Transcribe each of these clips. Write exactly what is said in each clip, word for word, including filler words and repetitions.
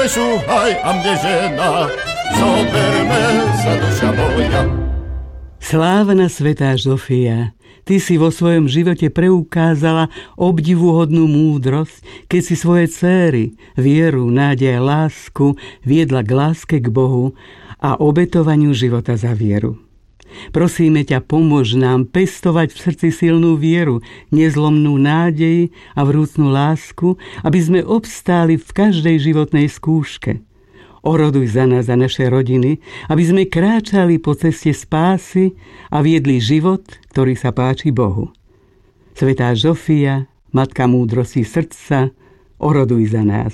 šúhaj a mne žena, zoberme sa duša moja. Slávna svätá Žofia, ty si vo svojom živote preukázala obdivuhodnú múdrosť, keď si svoje céry, vieru, nádej a lásku viedla k láske k Bohu a obetovaniu života za vieru. Prosíme ťa, pomôž nám pestovať v srdci silnú vieru, nezlomnú nádej a vrúcnú lásku, aby sme obstáli v každej životnej skúške. Oroduj za nás a naše rodiny, aby sme kráčali po ceste spásy a viedli život, ktorý sa páči Bohu. Svätá Žofia, matka múdrosti srdca, oroduj za nás.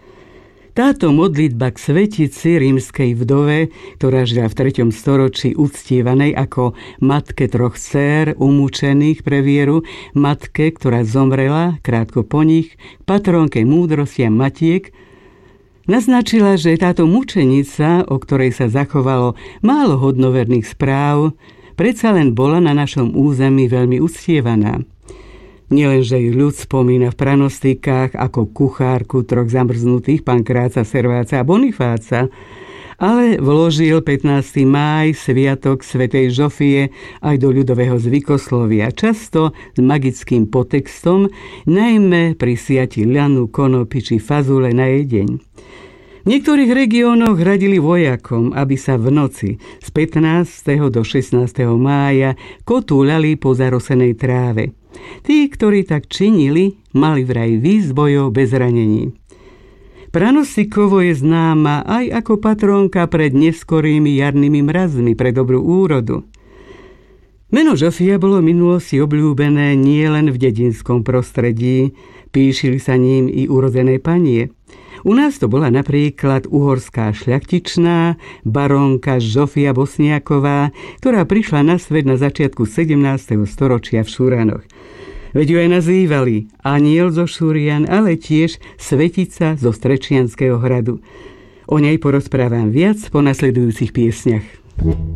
Táto modlitba k svetici rímskej vdove, ktorá žila v treťom storočí uctievanej ako matke troch dcér umúčených pre vieru, matke, ktorá zomrela krátko po nich, patrónke múdrosti a matiek, naznačila, že táto mučenica, o ktorej sa zachovalo málo hodnoverných správ, predsa len bola na našom území veľmi uctievaná. Nielenže ju ľud spomína v pranostikách ako kuchárku troch zamrznutých Pankráca, Serváca a Bonifáca, ale vložil pätnásteho mája sviatok svätej Žofie aj do ľudového zvykoslovia, často s magickým podtextom, najmä pri siati ľanu, konopy či fazule na jedeň. V niektorých regiónoch radili vojakom, aby sa v noci z pätnásteho do šestnásteho mája kotúľali po zarosenej tráve. Tí, ktorí tak činili, mali vraj výjsť z bojov bez ranení. Pranostikovo je známa aj ako patrónka pred neskorými jarnými mrazmi pre dobrú úrodu. Meno Žofia bolo v minulosti obľúbené nielen v dedinskom prostredí, píšili sa ním i urodené panie. U nás to bola napríklad uhorská šľachtičná barónka Žofia Bosniaková, ktorá prišla na svet na začiatku sedemnásteho storočia v Šuranoch. Veď ju aj nazývali Aniel zo Šurian, ale tiež Svetica zo Strečianskeho hradu. O nej porozprávam viac po nasledujúcich piesňach.